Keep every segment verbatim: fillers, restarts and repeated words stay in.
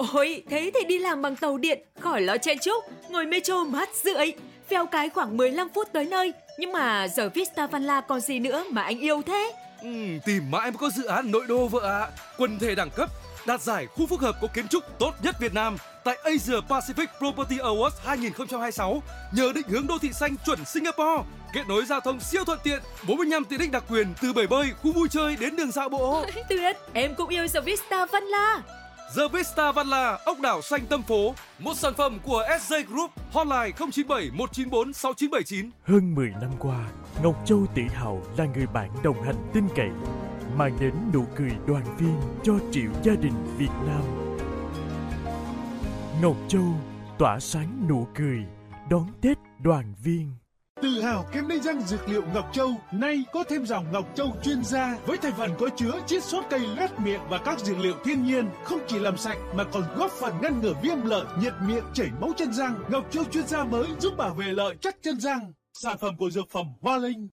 Ôi, thế thì đi làm bằng tàu điện, khỏi lo chen chúc, ngồi metro mát rượi, phèo cái khoảng mười lăm phút tới nơi. Nhưng mà giờ Vista Vanla còn gì nữa mà anh yêu thế? Ừ, tìm mãi mới có dự án nội đô vợ ạ. À. Quần thể đẳng cấp, đạt giải khu phức hợp có kiến trúc tốt nhất Việt Nam tại Asia Pacific Property Awards hai không hai sáu. Nhờ định hướng đô thị xanh chuẩn Singapore, kết nối giao thông siêu thuận tiện, bốn mươi lăm tiện ích đặc quyền từ bể bơi, khu vui chơi đến đường dạo bộ. Tuyệt, em cũng yêu The Vista Vanla. The Vista Vanla, ốc đảo xanh tâm phố, một sản phẩm của ét gi Group, hotline không chín bảy một chín bốn sáu chín bảy chín. Hơn mười năm qua, Ngọc Châu tự hào là người bạn đồng hành tin cậy, mang đến nụ cười đoàn viên cho triệu gia đình Việt Nam. Ngọc Châu tỏa sáng nụ cười đón Tết đoàn viên. Tự hào kem đánh răng dược liệu Ngọc Châu, nay có thêm dòng Ngọc Châu chuyên gia với thành phần có chứa chiết xuất cây loét miệng và các dược liệu thiên nhiên, không chỉ làm sạch mà còn góp phần ngăn ngừa viêm lợi, nhiệt miệng, chảy máu chân răng. Ngọc Châu chuyên gia mới giúp bảo vệ lợi chắc chân răng. Sản phẩm của dược phẩm Hoa Linh.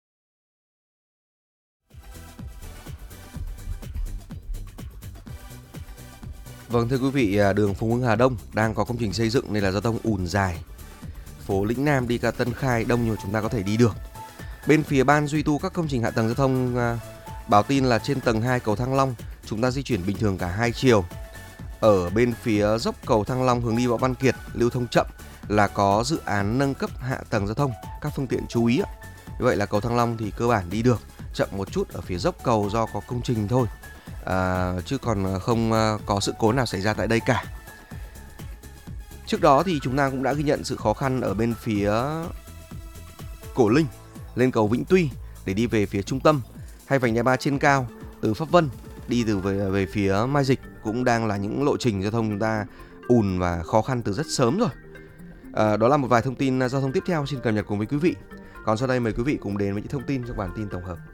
Vâng, thưa quý vị, đường Phùng Hưng Hà Đông đang có công trình xây dựng nên là giao thông ùn dài. Phố Lĩnh Nam đi ca Tân Khai đông nhưng chúng ta có thể đi được. Bên phía ban duy tu các công trình hạ tầng giao thông à, báo tin là trên tầng hai cầu Thăng Long chúng ta di chuyển bình thường cả hai chiều. Ở bên phía dốc cầu Thăng Long hướng đi Võ Văn Kiệt lưu thông chậm là có dự án nâng cấp hạ tầng giao thông, các phương tiện chú ý ạ. Như vậy là cầu Thăng Long thì cơ bản đi được, chậm một chút ở phía dốc cầu do có công trình thôi, à, chứ còn không có sự cố nào xảy ra tại đây cả. Trước đó thì chúng ta cũng đã ghi nhận sự khó khăn ở bên phía Cổ Linh lên cầu Vĩnh Tuy để đi về phía trung tâm, hay vành đai ba trên cao từ Pháp Vân đi từ về, về phía Mai Dịch cũng đang là những lộ trình giao thông chúng ta ùn và khó khăn từ rất sớm rồi. À, đó là một vài thông tin giao thông tiếp theo xin cập nhật cùng với quý vị. Còn sau đây mời quý vị cùng đến với những thông tin trong bản tin tổng hợp.